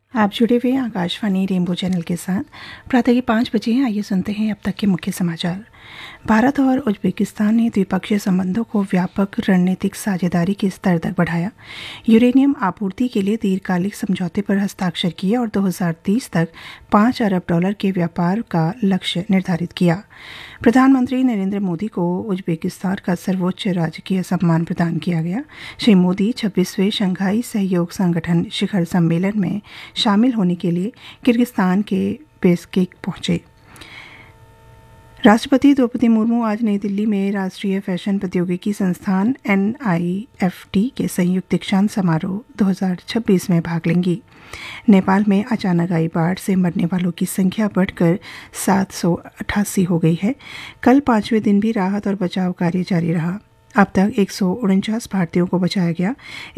आप जुड़े हुए हैं आकाशवाणी रेनबो चैनल के साथ। प्रातः के 5 बजे हैं। आइए सुनते हैं अब तक के मुख्य समाचार। भारत और उज्बेकिस्तान ने द्विपक्षीय संबंधों को व्यापक रणनीतिक साझेदारी के स्तर तक बढ़ाया। यूरेनियम आपूर्ति के लिए दीर्घकालिक समझौते पर हस्ताक्षर किए और 2030 तक $5 अरब के व्यापार का लक्ष्य निर्धारित किया। प्रधानमंत्री नरेंद्र मोदी को उज्बेकिस्तान का सर्वोच्च राजकीय सम्मान प्रदान किया गया। श्री मोदी 26वें शंघाई सहयोग संगठन शिखर सम्मेलन में शामिल होने के लिए किर्गिस्तान के बिश्केक पहुंचे। राष्ट्रपति द्रौपदी मुर्मू आज नई दिल्ली में राष्ट्रीय फैशन प्रौद्योगिकी संस्थान NIFT के संयुक्त दीक्षांत समारोह 2026 में भाग लेंगी। नेपाल में अचानक आई बाढ़ से मरने वालों की संख्या बढ़कर 788 हो गई है। कल 5वें दिन भी राहत और बचाव कार्य जारी रहा। अब तक 149 भारतीयों को बचाया गया।